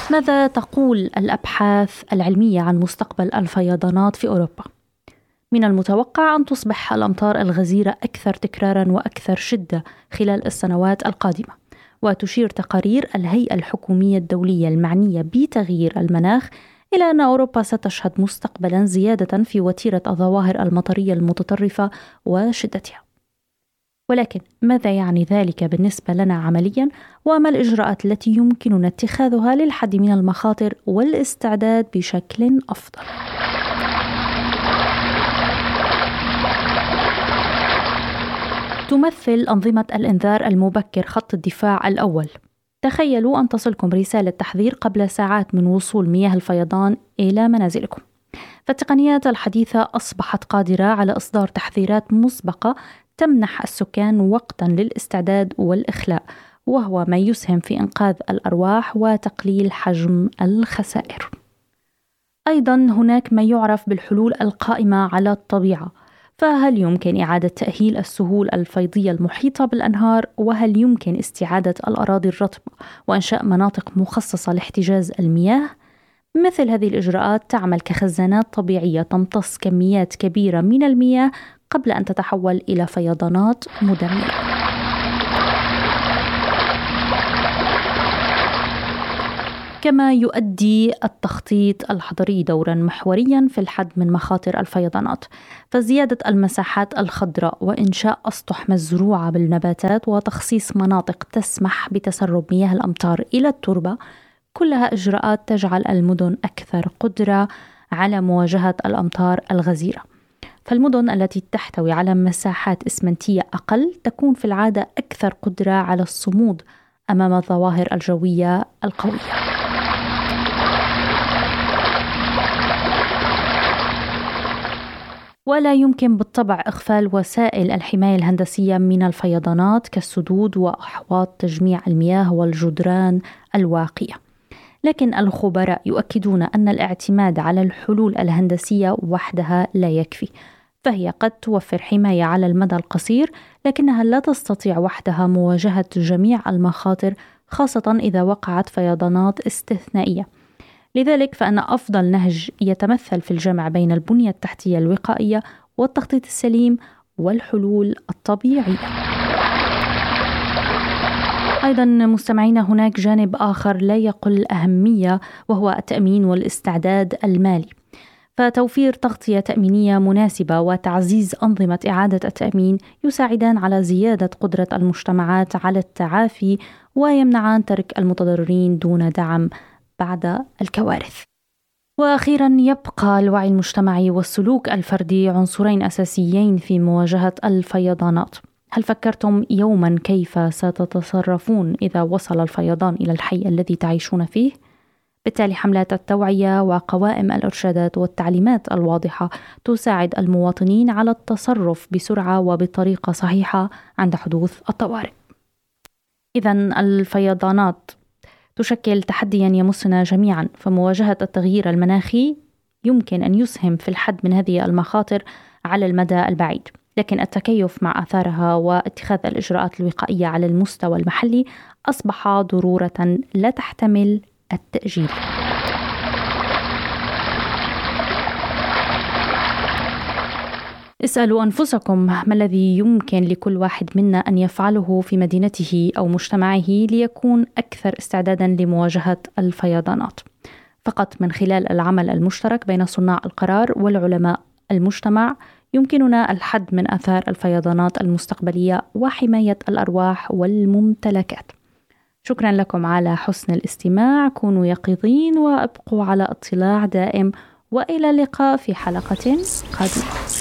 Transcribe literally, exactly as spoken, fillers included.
ماذا تقول الأبحاث العلمية عن مستقبل الفيضانات في أوروبا؟ من المتوقع أن تصبح الأمطار الغزيرة أكثر تكراراً وأكثر شدة خلال السنوات القادمة، وتشير تقارير الهيئة الحكومية الدولية المعنية بتغيير المناخ إلى أن أوروبا ستشهد مستقبلاً زيادة في وتيرة الظواهر المطرية المتطرفة وشدتها. ولكن ماذا يعني ذلك بالنسبة لنا عملياً؟ وما الإجراءات التي يمكننا اتخاذها للحد من المخاطر والاستعداد بشكل أفضل؟ تمثل أنظمة الإنذار المبكر خط الدفاع الأول. تخيلوا أن تصلكم رسالة تحذير قبل ساعات من وصول مياه الفيضان إلى منازلكم. فالتقنيات الحديثة أصبحت قادرة على إصدار تحذيرات مسبقة تمنح السكان وقتاً للاستعداد والإخلاء، وهو ما يسهم في إنقاذ الأرواح وتقليل حجم الخسائر. أيضاً هناك ما يعرف بالحلول القائمة على الطبيعة. فهل يمكن إعادة تأهيل السهول الفيضية المحيطة بالأنهار؟ وهل يمكن استعادة الأراضي الرطبة وإنشاء مناطق مخصصة لاحتجاز المياه؟ مثل هذه الإجراءات تعمل كخزانات طبيعية تمتص كميات كبيرة من المياه قبل أن تتحول إلى فيضانات مدمرة. كما يؤدي التخطيط الحضري دورا محوريا في الحد من مخاطر الفيضانات، فزيادة المساحات الخضراء وإنشاء أسطح مزروعة بالنباتات وتخصيص مناطق تسمح بتسرب مياه الأمطار إلى التربة، كلها إجراءات تجعل المدن أكثر قدرة على مواجهة الأمطار الغزيرة. فالمدن التي تحتوي على مساحات إسمنتية أقل تكون في العادة أكثر قدرة على الصمود أمام الظواهر الجوية القوية. ولا يمكن بالطبع إغفال وسائل الحماية الهندسية من الفيضانات كالسدود وأحواض تجميع المياه والجدران الواقية. لكن الخبراء يؤكدون أن الاعتماد على الحلول الهندسية وحدها لا يكفي، فهي قد توفر حماية على المدى القصير، لكنها لا تستطيع وحدها مواجهة جميع المخاطر، خاصة إذا وقعت فيضانات استثنائية. لذلك فإن أفضل نهج يتمثل في الجمع بين البنية التحتية الوقائية والتخطيط السليم والحلول الطبيعية. أيضا مستمعين، هناك جانب آخر لا يقل أهمية، وهو التأمين والاستعداد المالي. فتوفير تغطية تأمينية مناسبة وتعزيز أنظمة إعادة التأمين يساعدان على زيادة قدرة المجتمعات على التعافي ويمنعان ترك المتضررين دون دعم بعد الكوارث. وأخيرا، يبقى الوعي المجتمعي والسلوك الفردي عنصرين أساسيين في مواجهة الفيضانات. هل فكرتم يوما كيف ستتصرفون إذا وصل الفيضان إلى الحي الذي تعيشون فيه؟ بالتالي حملات التوعية وقوائم الإرشادات والتعليمات الواضحة تساعد المواطنين على التصرف بسرعة وبطريقة صحيحة عند حدوث الطوارئ. إذن الفيضانات تشكل تحديا يمسنا جميعا، فمواجهة التغيير المناخي يمكن أن يسهم في الحد من هذه المخاطر على المدى البعيد، لكن التكيف مع آثارها واتخاذ الإجراءات الوقائية على المستوى المحلي أصبح ضرورة لا تحتمل التأجيل. اسألوا أنفسكم ما الذي يمكن لكل واحد منا أن يفعله في مدينته أو مجتمعه ليكون أكثر استعدادا لمواجهة الفيضانات. فقط من خلال العمل المشترك بين صناع القرار والعلماء المجتمع يمكننا الحد من آثار الفيضانات المستقبلية وحماية الأرواح والممتلكات. شكرا لكم على حسن الاستماع، كونوا يقظين وابقوا على اطلاع دائم، وإلى اللقاء في حلقة قادمة.